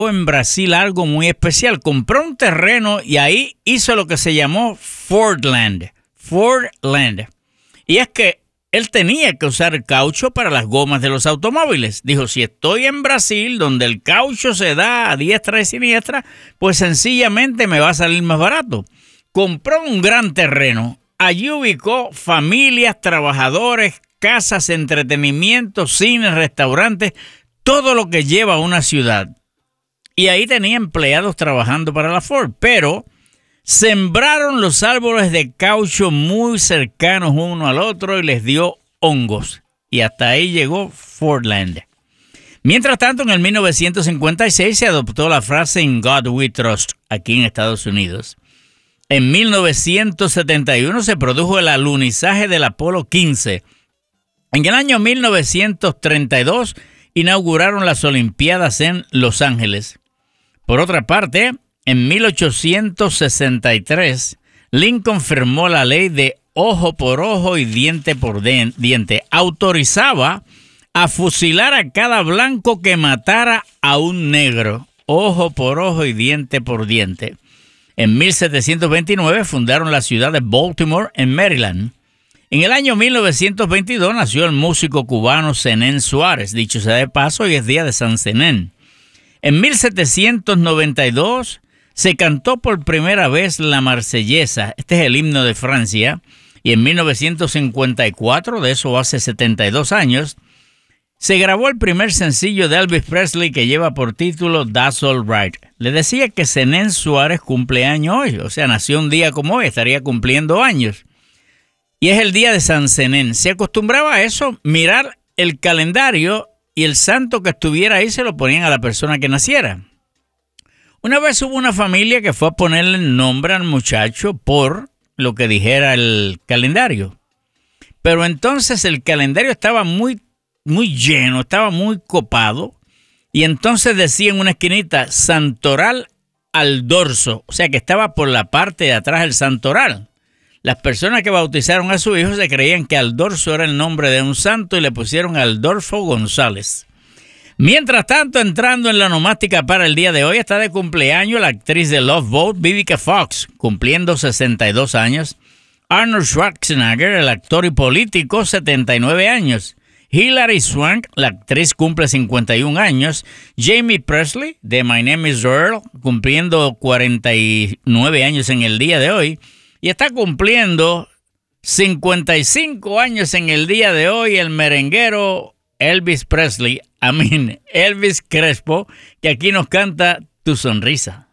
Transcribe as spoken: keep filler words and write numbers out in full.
en Brasil algo muy especial. Compró un terreno y ahí hizo lo que se llamó Fordland. Fordland. Y es que él tenía que usar el caucho para las gomas de los automóviles. Dijo, si estoy en Brasil, donde el caucho se da a diestra y siniestra, pues sencillamente me va a salir más barato. Compró un gran terreno. Allí ubicó familias, trabajadores, casas, entretenimiento, cines, restaurantes, todo lo que lleva a una ciudad. Y ahí tenía empleados trabajando para la Ford, pero sembraron los árboles de caucho muy cercanos uno al otro y les dio hongos. Y hasta ahí llegó Fordland. Mientras tanto, en el mil novecientos cincuenta y seis se adoptó la frase "In God We Trust" aquí en Estados Unidos. En mil novecientos setenta y uno se produjo el alunizaje del Apolo quince. En el año mil novecientos treinta y dos inauguraron las Olimpiadas en Los Ángeles. Por otra parte, en mil ochocientos sesenta y tres, Lincoln firmó la ley de ojo por ojo y diente por diente. Autorizaba a fusilar a cada blanco que matara a un negro. Ojo por ojo y diente por diente. En mil setecientos veintinueve fundaron la ciudad de Baltimore, en Maryland. En el año mil novecientos veintidós nació el músico cubano Zenén Suárez, dicho sea de paso, y es día de San Zenén. En mil setecientos noventa y dos se cantó por primera vez la Marsellesa, este es el himno de Francia, y en mil novecientos cincuenta y cuatro, de eso hace setenta y dos años, se grabó el primer sencillo de Elvis Presley que lleva por título That's All Right. Le decía que Zenén Suárez cumple años hoy, o sea, nació un día como hoy, estaría cumpliendo años. Y es el día de San Zenén. Se acostumbraba a eso, mirar el calendario y el santo que estuviera ahí se lo ponían a la persona que naciera. Una vez hubo una familia que fue a ponerle el nombre al muchacho por lo que dijera el calendario. Pero entonces el calendario estaba muy muy lleno, estaba muy copado, y entonces decía en una esquinita Santoral al dorso, o sea que estaba por la parte de atrás del santoral. Las personas que bautizaron a su hijo se creían que Aldorso era el nombre de un santo y le pusieron Aldolfo González. Mientras tanto, entrando en la onomástica para el día de hoy, está de cumpleaños la actriz de Love Boat, Vivica Fox, cumpliendo sesenta y dos años. Arnold Schwarzenegger, el actor y político, setenta y nueve años. Hilary Swank, la actriz, cumple cincuenta y un años. Jamie Presley, de My Name is Earl, cumpliendo cuarenta y nueve años en el día de hoy. Y está cumpliendo cincuenta y cinco años en el día de hoy el merenguero Elvis Presley, I mean, Elvis Crespo, que aquí nos canta Tu Sonrisa.